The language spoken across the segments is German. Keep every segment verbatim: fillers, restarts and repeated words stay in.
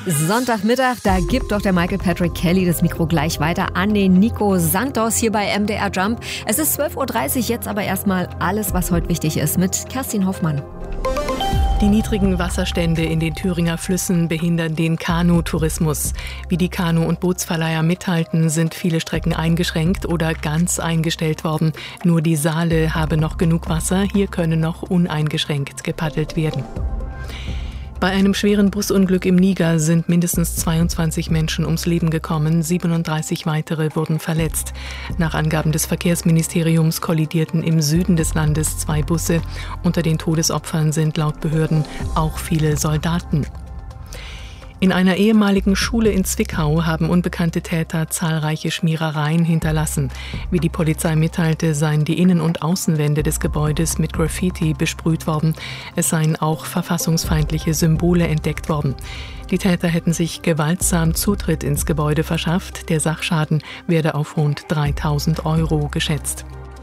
Sonntagmittag, da gibt doch der Michael Patrick Kelly das Mikro gleich weiter an den Nico Santos hier bei M D R Jump. Es ist zwölf Uhr dreißig, jetzt aber erstmal alles, was heute wichtig ist mit Kerstin Hoffmann. Die niedrigen Wasserstände in den Thüringer Flüssen behindern den Kanutourismus. Wie die Kanu- und Bootsverleiher mithalten, sind viele Strecken eingeschränkt oder ganz eingestellt worden. Nur die Saale habe noch genug Wasser, hier könne noch uneingeschränkt gepaddelt werden. Bei einem schweren Busunglück im Niger sind mindestens zweiundzwanzig Menschen ums Leben gekommen, siebenunddreißig weitere wurden verletzt. Nach Angaben des Verkehrsministeriums kollidierten im Süden des Landes zwei Busse. Unter den Todesopfern sind laut Behörden auch viele Soldaten. In einer ehemaligen Schule in Zwickau haben unbekannte Täter zahlreiche Schmierereien hinterlassen. Wie die Polizei mitteilte, seien die Innen- und Außenwände des Gebäudes mit Graffiti besprüht worden. Es seien auch verfassungsfeindliche Symbole entdeckt worden. Die Täter hätten sich gewaltsam Zutritt ins Gebäude verschafft. Der Sachschaden werde auf rund dreitausend Euro geschätzt.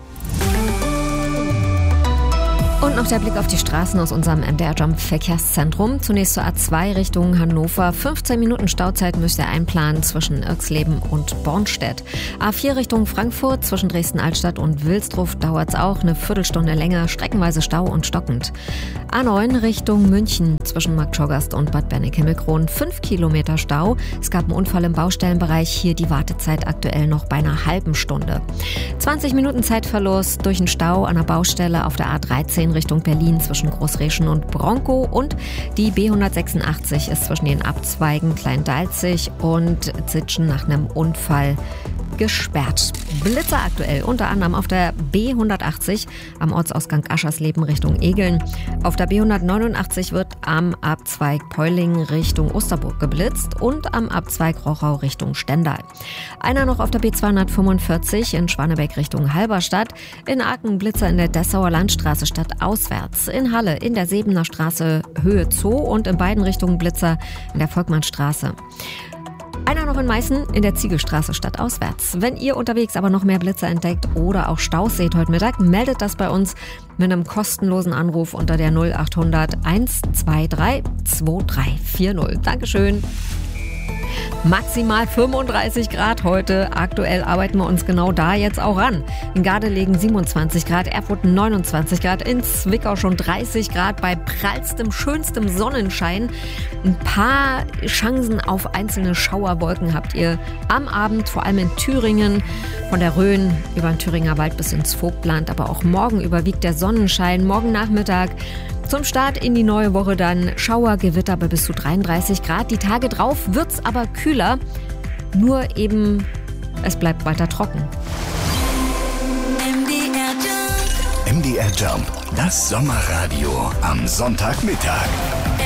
Und noch der Blick auf die Straßen aus unserem M D R Jump Verkehrszentrum. Zunächst zur A zwei Richtung Hannover. fünfzehn Minuten Stauzeit müsst ihr einplanen zwischen Irxleben und Bornstedt. A vier Richtung Frankfurt zwischen Dresden-Altstadt und Wilsdruff dauert es auch eine Viertelstunde länger, streckenweise Stau und stockend. A neun Richtung München zwischen Marktschorgast und Bad Berneck-Himmelkron. fünf Kilometer Stau. Es gab einen Unfall im Baustellenbereich. Hier die Wartezeit aktuell noch bei einer halben Stunde. zwanzig Minuten Zeitverlust durch einen Stau an der Baustelle auf der A dreizehn Richtung Berlin zwischen Großreschen und Bronkow, und die B hundertsechsundachtzig ist zwischen den Abzweigen Klein-Dalzig und Zitschen nach einem Unfall gesperrt. Blitzer aktuell, unter anderem auf der B hundertachtzig am Ortsausgang Aschersleben Richtung Egeln. Auf der B hundertneunundachtzig wird am Abzweig Peuling Richtung Osterburg geblitzt und am Abzweig Rochau Richtung Stendal. Einer noch auf der B zweihundertfünfundvierzig in Schwanebeck Richtung Halberstadt. In Aachen Blitzer in der Dessauer Landstraße stadtauswärts. In Halle in der Sebener Straße Höhe Zoo und in beiden Richtungen Blitzer in der Volkmannstraße. Einer noch in Meißen in der Ziegelstraße stadtauswärts. Wenn ihr unterwegs aber noch mehr Blitzer entdeckt oder auch Staus seht heute Mittag, meldet das bei uns mit einem kostenlosen Anruf unter der null achthundert hundertzweiundzwanzig drei vier null. Dankeschön. Maximal fünfunddreißig Grad heute. Aktuell arbeiten wir uns genau da jetzt auch ran. In Gardelegen siebenundzwanzig Grad, Erfurt neunundzwanzig Grad, in Zwickau schon dreißig Grad bei prallstem, schönstem Sonnenschein. Ein paar Chancen auf einzelne Schauerwolken habt ihr am Abend, vor allem in Thüringen, von der Rhön über den Thüringer Wald bis ins Vogtland. Aber auch morgen überwiegt der Sonnenschein. Morgen Nachmittag zum Start in die neue Woche dann Schauer, Gewitter bei bis zu dreiunddreißig Grad. Die Tage drauf wird's aber kühler. Nur eben, es bleibt weiter trocken. M D R Jump. M D R Jump, das Sommerradio am Sonntagmittag.